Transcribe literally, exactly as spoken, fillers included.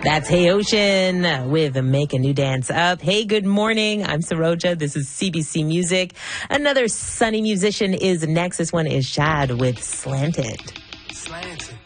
That's Hey Ocean with Make a New Dance Up. Hey, good morning. I'm Saroja. This is C B C Music. Another sunny musician is next. This one is Shad with Slanted. Slanted.